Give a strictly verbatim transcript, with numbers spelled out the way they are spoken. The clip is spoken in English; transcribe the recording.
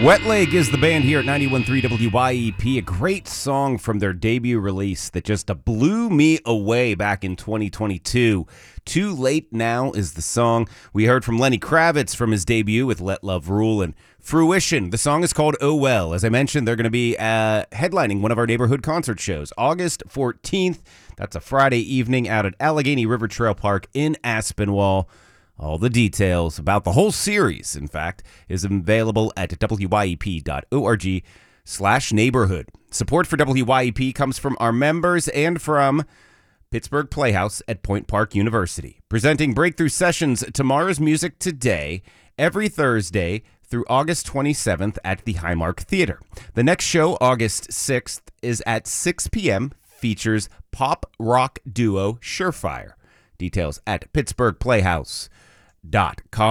Wet Leg is the band here at ninety-one point three W Y E P, a great song from their debut release that just blew me away back in twenty twenty-two. Too Late Now is the song. We heard from Lenny Kravitz from his debut with Let Love Rule, and Fruition. The song is called Oh Well. As I mentioned, they're going to be uh, headlining one of our neighborhood concert shows, August fourteenth. That's a Friday evening out at Allegheny River Trail Park in Aspinwall. All the details about the whole series, in fact, is available at W Y E P dot org slash neighborhood. Support for W Y E P comes from our members and from Pittsburgh Playhouse at Point Park University. Presenting Breakthrough Sessions, Tomorrow's Music Today, every Thursday through August twenty-seventh at the Highmark Theater. The next show, August sixth, is at six p.m., features pop rock duo Surefire. Details at pittsburgh playhouse dot com.